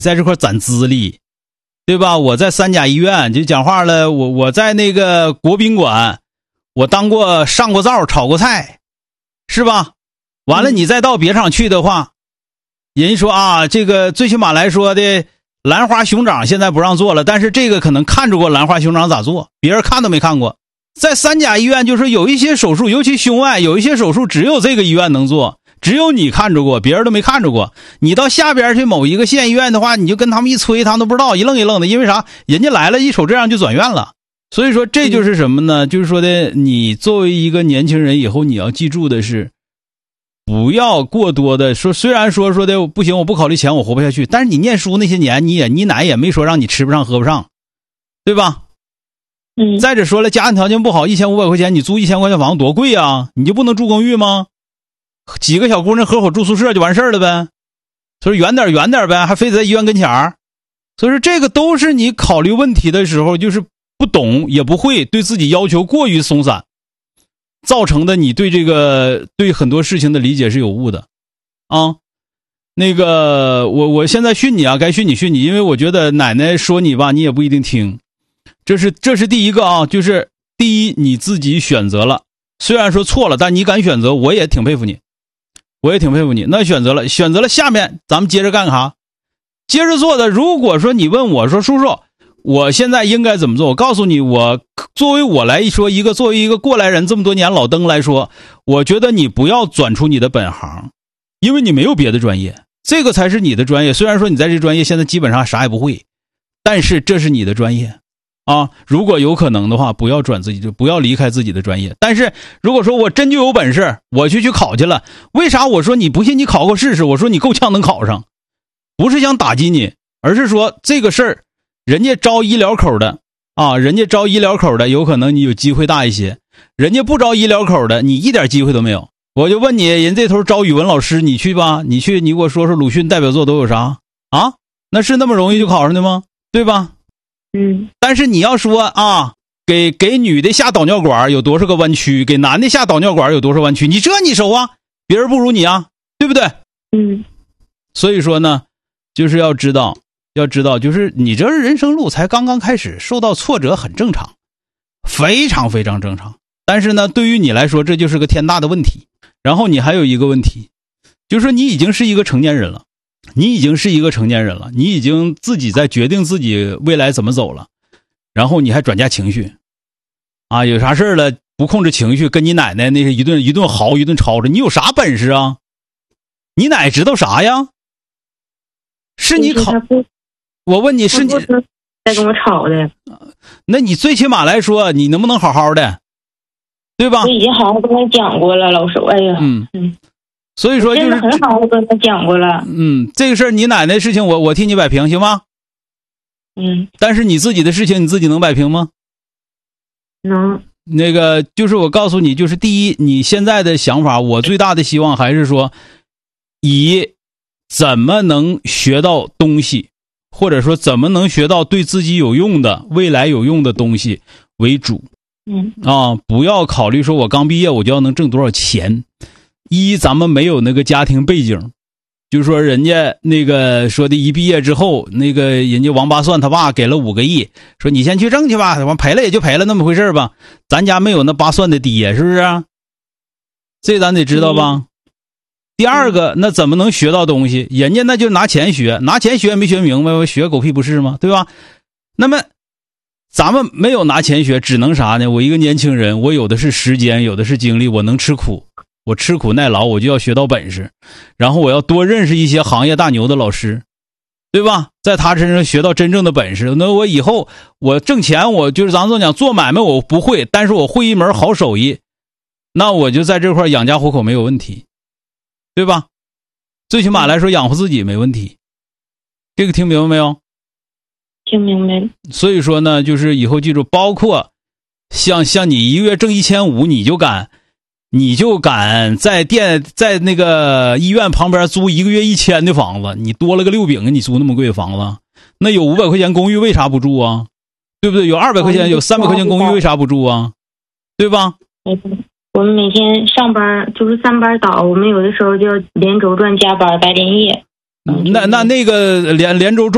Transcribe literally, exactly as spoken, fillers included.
在这块攒资历，对吧？我在三甲医院就讲话了，我我在那个国宾馆，我当过上过灶炒过菜，是吧？完了你再到别厂去的话，人家说啊，这个最起码来说的兰花熊掌现在不让做了，但是这个可能看着过兰花熊掌咋做，别人看都没看过。在三甲医院就是有一些手术，尤其胸外有一些手术只有这个医院能做，只有你看着过，别人都没看着过。你到下边去某一个县医院的话，你就跟他们一催，他们都不知道，一愣一愣的，因为啥？人家来了一瞅这样就转院了。所以说这就是什么呢？就是说的，你作为一个年轻人，以后你要记住的是，不要过多的说，虽然说说的不行，我不考虑钱我活不下去，但是你念书那些年，你也你奶也没说让你吃不上喝不上，对吧？ 嗯。 再者说了，家庭条件不好，一千五百块钱你租一千块钱房多贵啊，你就不能住公寓吗？几个小姑娘合伙住宿舍就完事儿了呗，所以远点远点呗，还非得在医院跟前儿。所以说这个都是你考虑问题的时候就是不懂也不会，对自己要求过于松散，造成的你对这个对很多事情的理解是有误的啊。那个我我现在训你啊，该训你训你，因为我觉得奶奶说你吧，你也不一定听。这是这是第一个啊，就是第一你自己选择了，虽然说错了，但你敢选择，我也挺佩服你，我也挺佩服你。那选择了选择了，下面咱们接着干啥？接着做的。如果说你问我说，叔叔我现在应该怎么做，我告诉你，我作为我来说一个作为一个过来人，这么多年老登来说，我觉得你不要转出你的本行，因为你没有别的专业，这个才是你的专业。虽然说你在这专业现在基本上啥也不会，但是这是你的专业啊。如果有可能的话，不要转自己，就不要离开自己的专业。但是如果说我真就有本事，我就去考去了，为啥我说你不信你考过试试？我说你够呛能考上，不是想打击你，而是说这个事儿人家招医疗口的啊，人家招医疗口的有可能你有机会大一些，人家不招医疗口的你一点机会都没有。我就问你，人这头招语文老师，你去吧，你去你给我说说鲁迅代表作都有啥啊？那是那么容易就考上的吗？对吧？ 嗯。 但是你要说啊，给给女的下导尿管有多少个弯曲，给男的下导尿管有多少弯曲，你这你熟啊？别人不如你啊，对不对？ 嗯。 所以说呢，就是要知道要知道就是你这人生路才刚刚开始，受到挫折很正常，非常非常正常。但是呢，对于你来说这就是个天大的问题。然后你还有一个问题，就是说你已经是一个成年人了，你已经是一个成年人了，你已经自己在决定自己未来怎么走了，然后你还转嫁情绪啊，有啥事了不控制情绪，跟你奶奶那是一顿一顿嚎一顿吵着，你有啥本事啊？你奶知道啥呀？是你考，我问你是你在跟我吵的， 那你最起码来说你能不能好好的，对吧？ 我已经好好跟他讲过了，老师，哎呀， 嗯嗯， 所以说就是很好的跟他讲过了， 嗯，这个事儿你奶奶的事情我我替你摆平行吗？ 嗯， 但是你自己的事情你自己能摆平吗？ 能。 那个就是我告诉你，就是第一，你现在的想法，我最大的希望还是说，以怎么能学到东西，或者说怎么能学到对自己有用的、未来有用的东西为主。 嗯啊，不要考虑说我刚毕业我就要能挣多少钱。一，咱们没有那个家庭背景，就是说人家那个说的一毕业之后，那个人家王八蒜他爸给了五个亿，说你先去挣去吧，完赔了也就赔了那么回事吧。咱家没有那八蒜的爹，是不是？这咱得知道吧。嗯、第二个，那怎么能学到东西？人家那就拿钱学，拿钱学没学明白，我学狗屁不是吗？对吧？那么咱们没有拿钱学，只能啥呢？我一个年轻人，我有的是时间，有的是精力，我能吃苦，我吃苦耐劳，我就要学到本事，然后我要多认识一些行业大牛的老师，对吧？在他身上学到真正的本事，那我以后我挣钱，我就是咱这讲做买卖我不会，但是我会一门好手艺，那我就在这块养家糊口没有问题，对吧？最起码来说养活自己没问题。这个听明白没有？ 听明白了。 所以说呢，就是以后记住，包括像像你一个月挣一千五，你就敢，你就敢在店在那个医院旁边租一个月一千的房子，你多了个六饼，你租那么贵的房子，那有五百块钱公寓为啥不住啊？对不对？有二百块钱，有三百块钱公寓为啥不住啊？对吧？ 我们每天上班就是三班倒，我们有的时候就连轴转加班白连夜。 那那那个连连轴转。